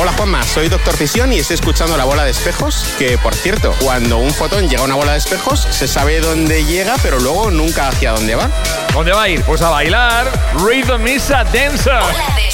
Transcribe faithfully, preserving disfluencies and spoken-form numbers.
Hola Juanma, soy Doctor Fisión y estoy escuchando La Bola de Espejos, que por cierto, cuando un fotón llega a una bola de espejos, se sabe dónde llega, pero luego nunca hacia dónde va. ¿Dónde va a ir? Pues a bailar. Rhythm is a dancer.